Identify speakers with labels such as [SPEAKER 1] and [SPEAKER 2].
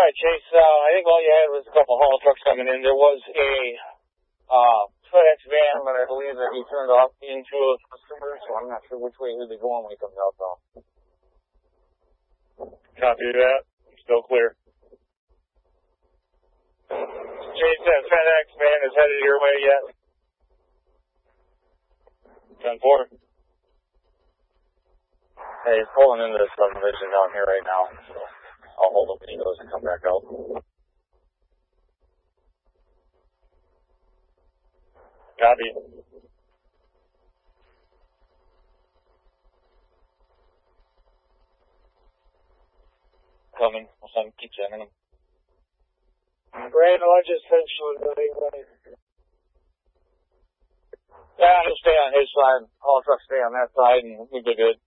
[SPEAKER 1] right, Chase. I think all you had was a couple haul trucks coming in. There was a FedEx van, but I believe that he turned off into a customer, so I'm not sure which way he'll be going when he comes out, though.
[SPEAKER 2] Copy that. Still clear.
[SPEAKER 1] Chase, that FedEx van is headed your way yet?
[SPEAKER 2] 10-4.
[SPEAKER 1] Hey, he's pulling into the subdivision down here right now, so I'll hold him when he goes and come back out.
[SPEAKER 2] Copy.
[SPEAKER 1] Coming. We'll keep sending him.
[SPEAKER 3] Randall, I just finished with the anyway.
[SPEAKER 1] Yeah, he'll stay on his side. All trucks stay on that side, and we'll be good.